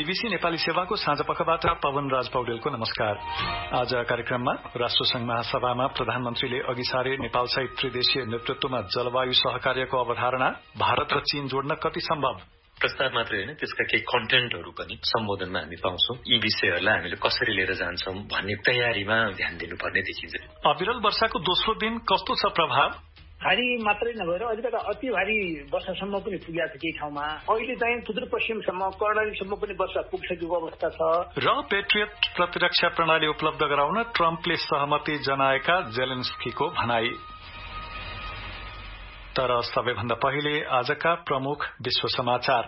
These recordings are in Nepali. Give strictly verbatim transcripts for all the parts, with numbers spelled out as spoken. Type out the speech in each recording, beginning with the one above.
बीबीसी नेपाली सेवाको साँझ पखबाट पवन राज पौडेलको नमस्कार। आज कार्यक्रममा राष्ट्रसंघ महासभामा प्रधानमन्त्रीले अघि सारे नेपाल सहित त्रिदेशीय नेतृत्वमा जलवायु सहकार्यको अवधारणा, भारत र चीन जोड्न कति सम्भव, प्रस्ताव मात्रै होइन त्यसका केही कन्टेन्टहरू पनि सम्बोधनमा हामी पाउँछौं। यी विषयहरूलाई हामीले कसरी लिएर जान्छौं भन्ने तयारीमा ध्यान दिनुपर्ने देखिन्छ। अविरल वर्षाको दोस्रो दिन कस्तो छ प्रभाव? भारी मात्रै नभएर अलिकति अति भारी वर्षासम्म पनि पुगेको छ केही ठाउँमा। अहिले चाहिँ सुदूरपश्चिमसम्म कर्णालीसम्म पनि वर्षा पुगिसकेको अवस्था छ। र पेट्रियट प्रतिरक्षा प्रणाली उपलब्ध गराउन ट्रम्पले सहमति जनाएका जेलेन्स्कीको भनाई। तर सबैभन्दा पहिले आजका प्रमुख विश्व समाचार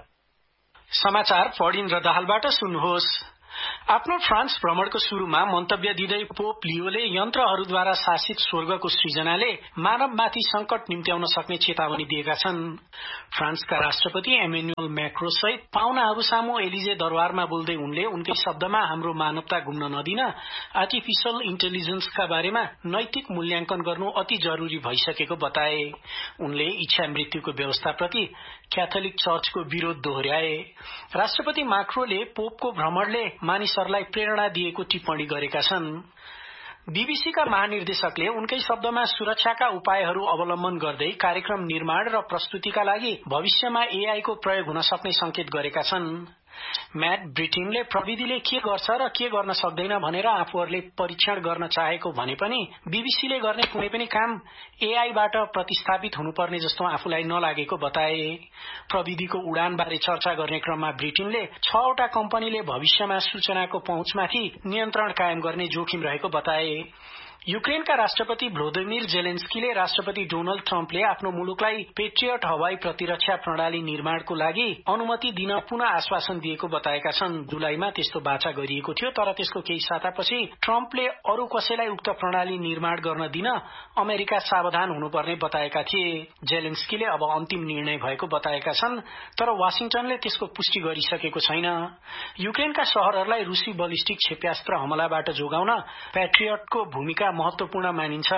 समाचार पढिन र दाहालबाट सुन्नुहोस्। आफ्नो फ्रान्स भ्रमणको शुरूमा मन्तव्य दिँदै पोप लियोले यन्त्रहरूद्वारा शासित स्वर्गको सृजनाले मानवमाथि संकट निम्त्याउन सक्ने चेतावनी दिएका छन्। फ्रान्सका राष्ट्रपति एमेन्युअल मैक्रो सहित पाहुनाहरू सामु एलिजे दरबारमा बोल्दै उनले उनकै शब्दमा हाम्रो मानवता गुम्न नदिन आर्टिफिशियल इन्टेलिजेन्सका बारेमा नैतिक मूल्याङ्कन गर्नु अति जरूरी भइसकेको बताए। उनले इच्छा मृत्युको व्यवस्थाप्रति क्याथोलिक चर्चको विरोध दोहोर्याए। राष्ट्रपति माक्रोले पोपको भ्रमणले मानिसहरूलाई प्रेरणा दिएको टिप्पणी गरेका छन्। बीबीसीका महानिर्देशकले उनकै शब्दमा सुरक्षाका उपायहरू अवलम्बन गर्दै कार्यक्रम निर्माण र प्रस्तुतिका लागि भविष्यमा एआई को प्रयोग हुन सक्ने संकेत गरेका छन्। म्याट ब्रिटिनले प्रविधिले के गर्छ र के गर्न सक्दैन भनेर आफूहरूले परीक्षण गर्न चाहेको भने पनि बीबीसीले गर्ने कुनै पनि काम एआईबाट प्रतिस्थापित हुनुपर्ने जस्तो आफूलाई नलागेको बताए। प्रविधिको उडान बारे चर्चा गर्ने क्रममा ब्रिटिनले छवटा कम्पनीले भविष्यमा सूचनाको पहुँचमाथि नियन्त्रण कायम गर्ने जोखिम रहेको बताए। युक्रेनका राष्ट्रपति भ्लोदिमिर जेलेन्स्कीले राष्ट्रपति डोनाल्ड ट्रम्पले आफ्नो मुलुकलाई पेट्रियट हवाई प्रतिरक्षा प्रणाली निर्माणको लागि अनुमति दिन पुनः आश्वासन दिएको बताएका छन्। जुलाईमा त्यस्तो बाचा गरिएको थियो, तर त्यसको केही सातापछि ट्रम्पले अरू कसैलाई उक्त प्रणाली निर्माण गर्न दिन अमेरिका सावधान हुनुपर्ने बताएका थिए। जेलेन्स्कीले अब अन्तिम निर्णय भएको बताएका छन्, तर वाशिंटनले त्यसको पुष्टि गरिसकेको छैन। युक्रेनका शहरहरूलाई रूसी बलिस्टिक क्षेप्यास्त्र हमलाबाट जोगाउन पेट्रियटको भूमिका महत्वपूर्ण मानिन्छ।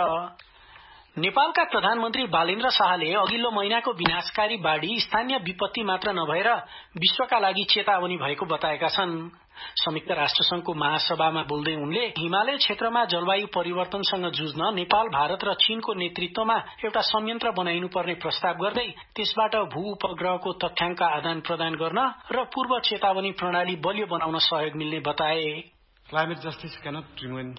नेपालका प्रधानमन्त्री बालेन्द्र शाहले अघिल्लो महिनाको विनाशकारी बाढ़ी स्थानीय विपत्ति मात्र नभएर विश्वका लागि चेतावनी भएको बताएका छन्। संयुक्त राष्ट्रसंघको महासभामा बोल्दै उनले हिमालय क्षेत्रमा जलवायु परिवर्तनसँग जुझ्न नेपाल, भारत र चीनको नेतृत्वमा एउटा संयन्त्र बनाइनुपर्ने प्रस्ताव गर्दै त्यसबाट भू उपग्रहको तथ्याङ्क आदान प्रदान गर्न र पूर्व चेतावनी प्रणाली बलियो बनाउन सहयोग मिल्ने बताए। क्लाइमेट जस्टिस क्यानट रिमेन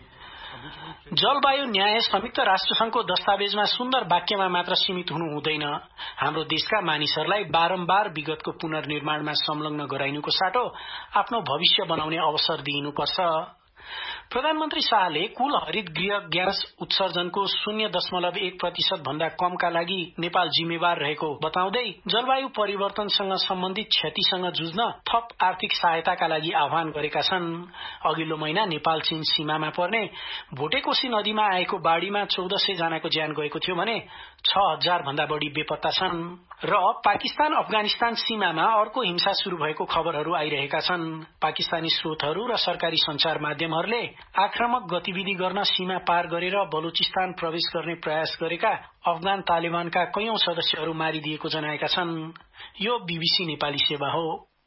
जलवायु न्याय संयुक्त राष्ट्रसंघको दस्तावेजमा सुन्दर वाक्यमा मात्र सीमित हुनु हुँदैन। हाम्रो देशका मानिसहरूलाई बारम्बार विगतको पुनर्निर्माणमा संलग्न गराइनुको साटो आफ्नो भविष्य बनाउने अवसर दिइनुपर्छ। प्रधानमन्त्री शाहले कुल हरित गृह ग्यास उत्सर्जनको शून्य दशमलव एक प्रतिशत भन्दा कमका लागि नेपाल जिम्मेवार रहेको बताउँदै जलवायु परिवर्तनसँग सम्बन्धित क्षतिसँग जुझ्न थप आर्थिक सहायताका लागि आह्वान गरेका छन्। अघिल्लो महिना नेपाल चीन सीमामा पर्ने भोटेकोशी नदीमा आएको बाढ़ीमा चौध सय जनाको ज्यान गएको थियो भने छ हजार भन्दा बढ़ी बेपत्ता छन्। र पाकिस्तान अफगानिस्तान सीमामा अर्को हिंसा शुरू भएको खबरहरू आइरहेका छन्। पाकिस्तानी स्रोतहरू र सरकारी संचार माध्यमहरूले आक्रामक गतिविधि गर्न सीमा पार गरेर बलुचिस्तान प्रवेश गर्ने प्रयास गरेका अफगान तालिबानका कैयौं सदस्यहरू मारिदिएको जनाएका छन्। यो बीबीसी नेपाली सेवा हो।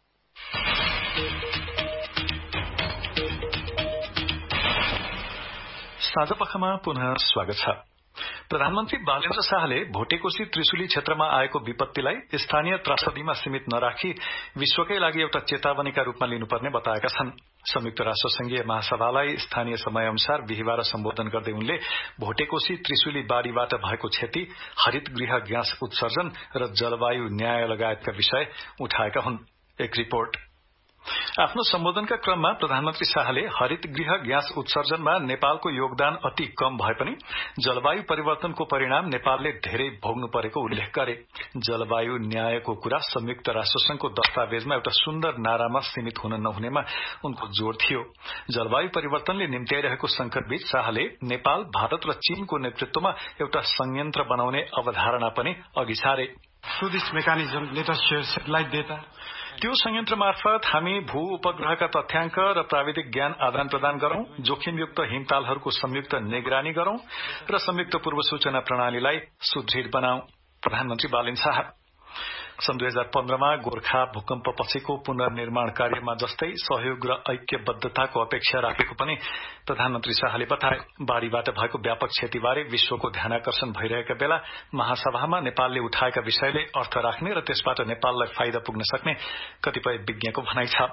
साँझपखमा पुनः स्वागत छ। प्रधानमन्त्री बालेन्द्र शाहले भोटेकोशी त्रिशुली क्षेत्रमा आएको विपत्तिलाई स्थानीय त्रासदीमा सीमित नराखी विश्वकै लागि एउटा चेतावनीका रूपमा लिनुपर्ने बताएका छन्। संयुक्त राष्ट्र संघीय महासभालाई स्थानीय समय अनुसार बिहिबार सम्बोधन गर्दै उनले भोटेकोशी त्रिशुली बाढ़ीबाट भएको क्षति, हरित गृह ग्यास उत्सर्जन र जलवायु न्याय लगायतका विषय उठाएका हुन्। एक रिपोर्ट। आफ्नो सम्बोधनका क्रममा प्रधानमन्त्री शाहले हरित गृह ग्यास उत्सर्जनमा नेपालको योगदान अति कम भए पनि जलवायु परिवर्तनको परिणाम नेपालले धेरै भोग्नु परेको उल्लेख गरे। जलवायु न्यायको कुरा संयुक्त राष्ट्रसंघको दस्तावेजमा एउटा सुन्दर नारामा सीमित हुन नहुनेमा उनको जोड़ थियो। जलवायु परिवर्तनले निम्त्याइरहेको संकटबीच शाहले नेपाल, भारत र चीनको नेतृत्वमा एउटा संयन्त्र बनाउने अवधारणा पनि अघि सारे। Through this mechanism, let us share satellite data. त्यो संयन्त्र मार्फत हामी भू उपग्रहका तथ्याङ्क र प्राविधिक ज्ञान आदान प्रदान गरौं, जोखिमयुक्त हिमतालहरूको संयुक्त निगरानी गरौं र संयुक्त पूर्व सूचना प्रणालीलाई सुदृढ बनाऊ। प्रधानमन्त्री बालेन्द्र शाह। सन् दुई हजार पन्ध्रमा गोर्खा भूकम्प पछिको पुनर्निर्माण कार्यमा जस्तै सहयोग र ऐक्यबद्धताको अपेक्षा राखेको पनि प्रधानमन्त्री शाहले बताए। बाढ़ीबाट भएको व्यापक क्षतिबारे विश्वको ध्यानाकर्षण भइरहेका बेला महासभामा नेपालले उठाएका विषयले अर्थ राख्ने र त्यसबाट नेपाललाई फाइदा पुग्न सक्ने कतिपय विज्ञको भनाइ छ।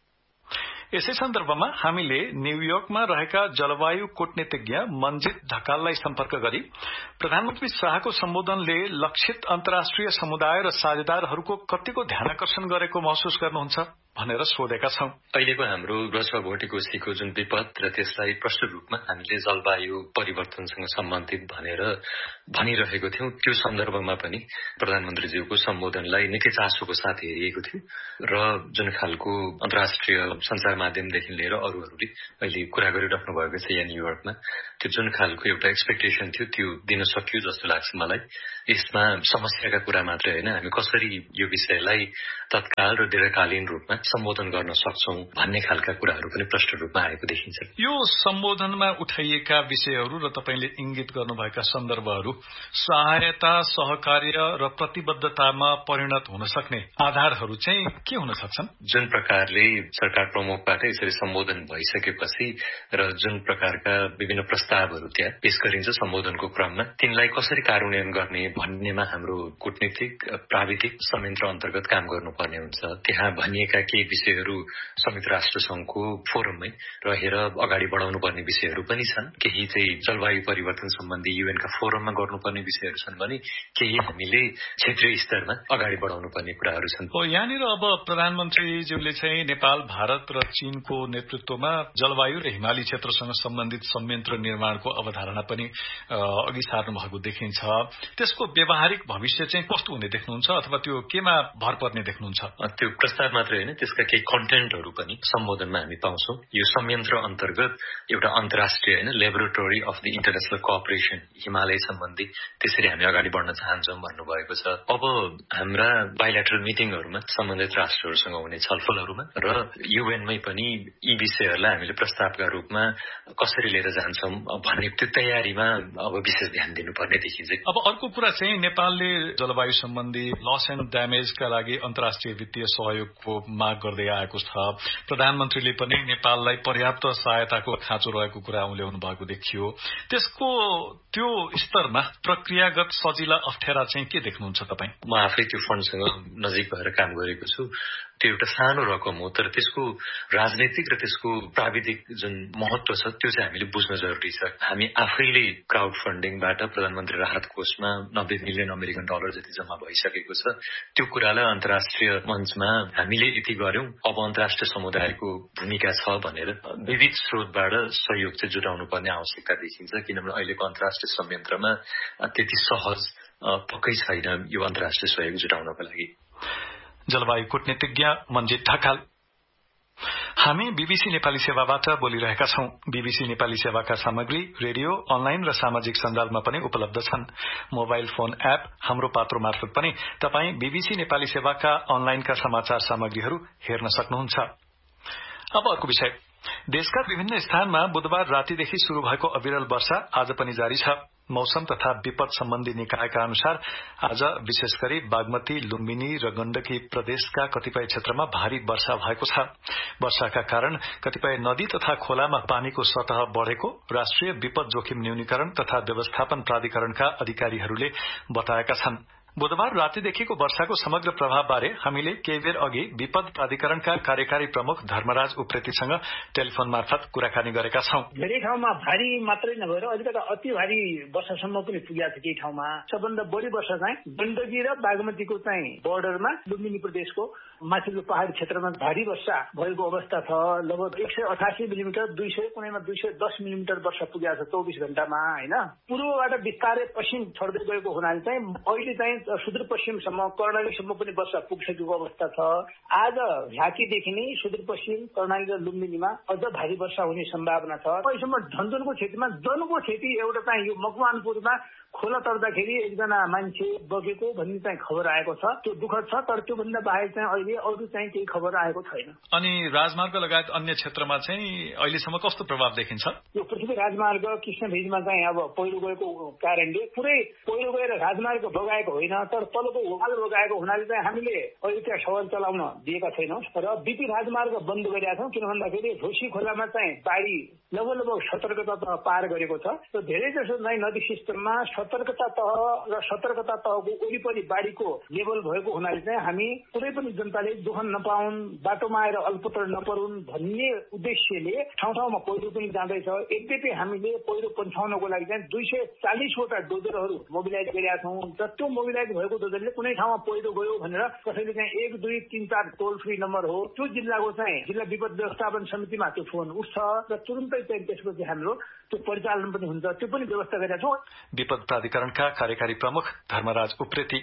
यसै सन्दर्भमा हामीले न्यूयोर्कमा रहेका जलवायु कूटनीतिज्ञ मनजित ढकाललाई सम्पर्क गरी प्रधानमन्त्री शाहको सम्बोधनले लक्षित अन्तर्राष्ट्रिय समुदाय र साझेदारहरूको कतिको ध्यानाकर्षण गरेको महसुस गर्नुहुन्छ भनेर सोधेका छौं। अहिलेको हाम्रो रजवा भोटेकोसीको जुन विपद र त्यसलाई प्रष्ट रूपमा हामीले जलवायु परिवर्तनसँग सम्बन्धित भनेर भनिरहेको थियौं, त्यो सन्दर्भमा पनि प्रधानमन्त्रीज्यूको सम्बोधनलाई निकै चासोको साथ हेरिएको थियो र जुन खालको अन्तर्राष्ट्रिय सञ्चार माध्यमदेखि लिएर अरूहरूले अहिले कुरा गरिराख्नु भएको छ यहाँ न्यूयोर्कमा, त्यो जुन खालको एउटा एक्सपेक्टेसन थियो त्यो दिन सकियो जस्तो लाग्छ मलाई। यसमा समस्याका कुरा मात्रै होइन, हामी कसरी यो विषयलाई तत्काल र दीर्घकालीन रूपमा सम्बोधन गर्न सक्छौं भन्ने खालका कुराहरू पनि प्रष्ट रूपमा आएको देखिन्छ। यो सम्बोधनमा उठाइएका विषयहरू र तपाईले इंगित गर्नुभएका सन्दर्भहरू सहायता, सहकार्य र प्रतिबद्धतामा परिणत हुन सक्ने आधारहरू चाहिँ के हुन सक्छन्? जुन प्रकारले सरकार प्रमुखबाट यसरी सम्बोधन भइसकेपछि र जुन प्रकारका विभिन्न प्रस्तावहरू त्यहाँ पेश गरिन्छ सम्बोधनको क्रममा, तिनलाई कसरी कार्यान्वयन गर्ने भन्नेमा हाम्रो कूटनीतिक प्राविधिक संयन्त्र अन्तर्गत काम गर्नुपर्ने हुन्छ। त्यहाँ भनिएका केही विषयहरू संयुक्त राष्ट्र संघको फोरममै रहेर अगाडि बढाउनु पर्ने विषयहरू पनि छन्, केही चाहिँ जलवायु परिवर्तन सम्बन्धी युएनका फोरममा गर्नुपर्ने विषयहरू छन् भने केही हामीले क्षेत्रीय स्तरमा अगाडि बढाउनु पर्ने कुराहरू छन्। हो, यहाँनिर अब प्रधानमन्त्रीज्यूले चाहिँ नेपाल, भारत र चीनको नेतृत्वमा जलवायु र हिमाली क्षेत्रसँग सम्बन्धित संयन्त्र निर्माणको अवधारणा पनि अघि सार्नु भएको देखिन्छ। त्यसको व्यावहारिक भविष्य चाहिँ कस्तो हुने देख्नुहुन्छ अथवा त्यो केमा भर पर्ने देख्नुहुन्छ? त्यो प्रस्ताव मात्रै होइन, त्यसका केही कन्टेन्टहरू पनि सम्बोधनमा हामी पाउँछौं। यो संयन्त्र अन्तर्गत एउटा अन्तर्राष्ट्रिय होइन laboratory of the international cooperation Himalaya सम्बन्धी त्यसरी हामी अगाडि बढ्न चाहन्छौं भन्नुभएको छ। अब हाम्रा बाइल्याटरल मिटिङहरूमा सम्बन्धित राष्ट्रहरूसँग हुने छलफलहरूमा र युएनमै पनि यी विषयहरूलाई हामीले प्रस्तावका रूपमा कसरी लिएर जान्छौं भन्ने त्यो तयारीमा अब विशेष ध्यान दिनुपर्ने देखिन्छ। अब अर्को कुरा चाहिँ नेपालले जलवायु सम्बन्धी लस एन्ड ड्यामेजका लागि अन्तर्राष्ट्रिय वित्तीय सहयोगको माग गर्दै आएको छ। प्रधानमन्त्रीले पनि नेपाललाई पर्याप्त सहायताको खाँचो रहेको कुरा उल्याउनु भएको देखियो। त्यसको त्यो स्तरमा प्रक्रियागत सजिला अप्ठ्यारा चाहिँ के देख्नुहुन्छ तपाई? म आफै त्यो फन्डसँग नजिक भएर काम गरेको छु। त्यो एउटा सानो रकम हो, तर त्यसको राजनीतिक र त्यसको प्राविधिक जुन महत्व छ त्यो चाहिँ हामीले बुझ्न जरुरी छ। हामी आफैले क्राउड फन्डिङबाट प्रधानमन्त्री राहत कोषमा नब्बे मिलियन अमेरिकन डलर जति जम्मा भइसकेको छ। त्यो कुरालाई अन्तर्राष्ट्रिय मञ्चमा हामीले यति गर्यौं, अब अन्तर्राष्ट्रिय समुदायको भूमिका छ भनेर विविध स्रोतबाट सहयोग चाहिँ जुटाउनु पर्ने आवश्यकता देखिन्छ, किनभने अहिलेको अन्तर्राष्ट्रिय संयन्त्रमा त्यति सहज पक्कै छैन यो अन्तर्राष्ट्रिय सहयोग जुटाउनको लागि। जलवायु कूटनीतिज्ञ मनजित ढकाल। हामी बीबीसी नेपाली सेवाबाट बोलिरहेका छौं। बीबीसी नेपाली सेवाका सामग्री रेडियो, अनलाइन र सामाजिक सञ्जालमा पनि उपलब्ध छन्। मोबाइल फोन एप हाम्रो पात्रो मार्फत पनि तपाई बीबीसी नेपाली सेवाका अनलाइनका समाचार सामग्रीहरू हेर्न सक्नुहुन्छ। अब अर्को विषय, देशका विभिन्न स्थानमा बुधबार रातिदेखि शुरू भएको अविरल वर्षा आज पनि जारी छ। मौसम तथा विपद सम्बन्धी निकायका अनुसार आज विशेष गरी बागमती, लुम्बिनी र गण्डकी प्रदेशका कतिपय क्षेत्रमा भारी वर्षा भएको छ। वर्षाका कारण कतिपय नदी तथा खोलामा पानीको सतह बढ़ेको राष्ट्रिय विपद जोखिम न्यूनीकरण तथा व्यवस्थापन प्राधिकरणका अधिकारीहरूले बताएका छन्। बुधबार रातिदेखिको वर्षाको समग्र प्रभावबारे हामीले केही बेर अघि विपद प्राधिकरणका कार्यकारी प्रमुख धर्मराज उप्रेतीसँग टेलिफोन मार्फत कुराकानी गरेका छौं। धेरै ठाउँमा भारी मात्रै नभएर अलिकति अति भारी वर्षासम्म पनि पुगेको छ। केही ठाउँमा सबभन्दा बढी वर्षा चाहिँ गण्डकी र बागमतीको चाहिँ बोर्डरमा लुम्बिनी प्रदेशको माथिल्लो पहाडी क्षेत्रमा भारी वर्षा भएको अवस्था छ। लगभग एक सय अठासी मिलिमिटर दुई सय कुनैमा दुई सय दस मिलिमिटर वर्षा पुगेको छ चौबिस घण्टामा होइन। पूर्वबाट बिस्तारै पश्चिम छड्दै गएको हुनाले चाहिँ अहिले चाहिँ सुदूरपश्चिमसम्म कर्णालीसम्म पनि वर्षा पुगिसकेको अवस्था छ। आज झाँकीदेखि नै सुदूरपश्चिम कर्णाली र लुम्बिनीमा अझ भारी वर्षा हुने सम्भावना छ। अहिलेसम्म झन्झनको क्षतिमा जनको क्षति एउटा चाहिँ यो मकवानपुरमा खोला तर्दाखेरि एकजना मान्छे बगेको भन्ने चाहिँ खबर आएको छ। त्यो दुःखद छ, तर त्योभन्दा बाहेक चाहिँ अहिले बाहेक अरू चाहिँ केही खबर आएको छैन। अनि राजमार्ग लगायत अन्य क्षेत्रमा चाहिँ अहिलेसम्म कस्तो प्रभाव देखिन्छ? यो पृथ्वी राजमार्ग कृष्णभिजमा चाहिँ अब पहिरो गएको कारणले पुरै पहिरो गएर राजमार्ग बगाएको होइन, तर तलको वाल बगाएको हुनाले चाहिँ हामीले अहिले त्यहाँ सवाल चलाउन दिएका छैनौँ र बिपी राजमार्ग बन्द गरिरहेका छौँ। किन भन्दाखेरि ढोसी खोलामा चाहिँ बाढी लगभग लगभग सतर्कता तह पार गरेको छ र धेरै जसो चाहिँ नदी सिस्टममा सतर्कता तह र सतर्कता तहको वरिपरि बाढीको लेभल भएको हुनाले चाहिँ हामी कुनै पनि जनताले दुःख नपाउन्, बाटोमा आएर अल्पत्र नपरुन् भन्ने उद्देश्यले ठाउँ ठाउँमा पहिरो पनि जाँदैछ। यद्यपि हामीले पहिरो पन्छाउनको लागि चाहिँ दुई सय चालिसवटा डोजरहरू मोबिलाइज गरेका छौँ र त्यो मोबिलाइज भएको डोजरले कुनै ठाउँमा पहिरो गयो भनेर कसैले चाहिँ एक दुई तीन चार टोल फ्री नम्बर हो, त्यो जिल्लाको चाहिँ जिल्ला विपद व्यवस्थापन समितिमा त्यो फोन उठ्छ र तुरुन्तै चाहिँ त्यसपछि हाम्रो त्यो परिचालन पनि हुन्छ, त्यो पनि व्यवस्था गरेका छौँ। विपद प्राधिकरणका कार्यकारी प्रमुख धर्मराज उप्रेती।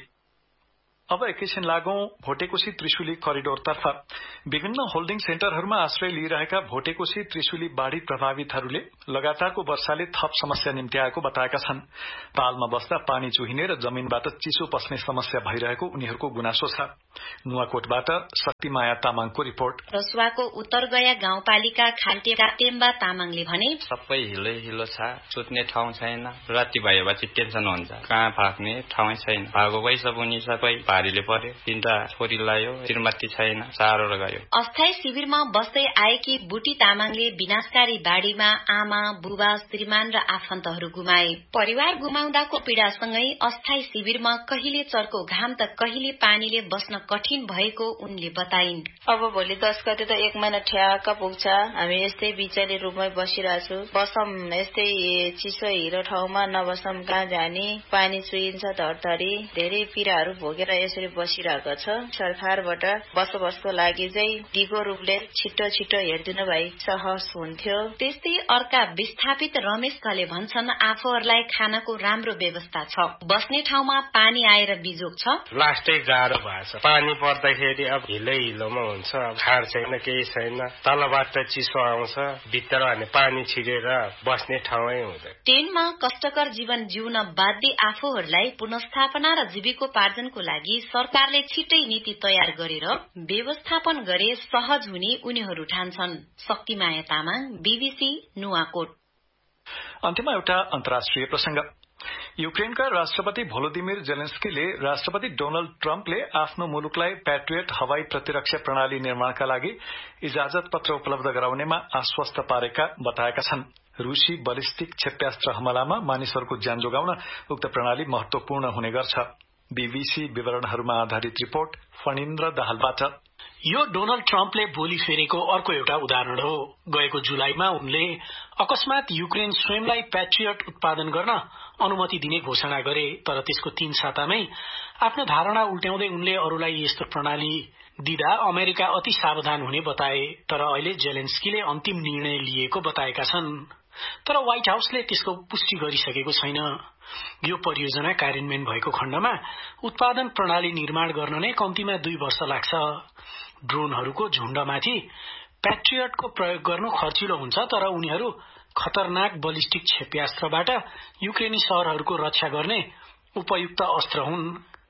अब एकैछिन लागौं भोटेकोशी त्रिशुली करिडोरतर्फ। विभिन्न होल्डिङ सेन्टरहरूमा आश्रय लिइरहेका भोटेकोशी त्रिशुली बाढ़ी प्रभावितहरूले लगातारको वर्षाले थप समस्या निम्ति आएको बताएका छन्। पालमा बस्दा पानी चुहिने र जमीनबाट चिसो पस्ने समस्या भइरहेको उनीहरूको गुनासो छ। नुवाकोटबाट शक्तिमाया तामाङको रिपोर्ट। रसुवाको उत्तरगया गाउँपालिका खाल्टेका टेम्बा तामाङले भने सबै हिलो हिलो छ, सुत्ने ठाउँ छैन, राति भएपछि टेन्सन हुन्छ, कहाँ भाग्ने ठाउँ छैन, भागो पैसा पनि सबै भारीले पर्यो, तिनटा छोरी लायो, श्रीमती छैन, सारो गयो। अस्थायी शिविरमा बस्दै आएकी बुटी तामाङले विनाशकारी बाढ़ीमा आमा, बुबा, श्रीमान र आफन्तहरू गुमाए। परिवार गुमाउँदाको पीड़ासँगै अस्थायी शिविरमा कहिले चर्को घाम त कहिले पानीले बस्न कठिन भएको उनले बताइन्। अब भोलि दस गते त एक महिना ठ्याक्क पुग्छ, हामी यस्तै बिचले रूपमै बसिरहेछु। बसम यस्तै चिसो हिलो ठाउँमा नबसम, कहाँ जाने, पानी चुइन्छ धरधरी, धेरै पीड़ाहरू भोगेर यसरी बसिरहेको छ। सरकारबाट बसोबसको लागि चाहिँ दिगो रूपले छिटो छिटो हेरिदिनु भए सहज हुन्थ्यो। त्यस्तै अर्का विस्थापित रमेश कले भन्छन् आफूहरूलाई खानको राम्रो व्यवस्था छ, बस्ने ठाउँमा पानी आएर बिजोग छ। लास्टै गाह्रो भएको छ, पानी पर्दाखेरि अब हिलै हिलोमा हुन्छ, खाड छैन, केही छैन, तलबाट चिसो आउँछ, भित्र भने पानी छिरेर बस्ने ठाउँै हुँदैन। टेनमा कष्टकर जीवन जिउन बाध्य आफूहरूलाई पुनस्थापना र जीविकोपार्जनको लागि सरकारले छिटै नीति तयार गरेर व्यवस्थापन गरे सहज हुने उनीहरू ठान्छन्। शक्तिमाया तामाङ, बीबीसी, नुवाकोट। अन्त्यमा एउटा अन्तर्राष्ट्रिय प्रसंग। युक्रेनका राष्ट्रपति भोलोदिमिर जेलेन्स्कीले राष्ट्रपति डोनाल्ड ट्रम्पले आफ्नो मुलुकलाई प्याट्रियट हवाई प्रतिरक्षा प्रणाली निर्माणका लागि इजाजत पत्र उपलब्ध गराउनेमा आश्वस्त पारेका बताएका छन्। रूसी बलिस्टिक क्षेप्यास्त्र हमलामा मानिसहरूको ज्यान जोगाउन उक्त प्रणाली महत्वपूर्ण हुने गर्छ। बीबीसी विवरणहरूमा आधारित रिपोर्ट फणिन्द्र दाहालबाट। यो डोनाल्ड ट्रम्पले बोली फेरेको अर्को एउटा उदाहरण हो। गएको जुलाईमा उनले अकस्मात युक्रेन स्वयंलाई प्याट्रियट उत्पादन गर्न अनुमति दिने घोषणा गरे, तर त्यसको तीन सातामै आफ्नो धारणा उल्ट्याउँदै उनले अरूलाई यस्तो प्रणाली दिँदा अमेरिका अति सावधान हुने बताए। तर अहिले जेलेन्स्कीले अन्तिम निर्णय लिएको बताएका छन्, तर व्हाइट हाउसले त्यसको पुष्टि गरिसकेको छैन। यो परियोजना कार्यान्वयन भएको खण्डमा उत्पादन प्रणाली निर्माण गर्न नै कम्तीमा दुई वर्ष लाग्छ। ड्रोनहरूको झुण्डमाथि प्याट्रियटको प्रयोग गर्नु खर्चिलो हुन्छ, तर उनीहरू खतरनाक बलिस्टिक क्षेप्यास्त्रबाट युक्रेनी शहरहरूको रक्षा गर्ने उपयुक्त अस्त्र हुन्।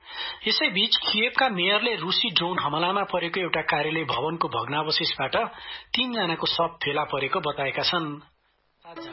यसैबीच कियेभका मेयरले रूसी ड्रोन हमलामा परेको एउटा कार्यालय भवनको भग्नावशेषबाट तीनजनाको शव फेला परेको बताएका छन्।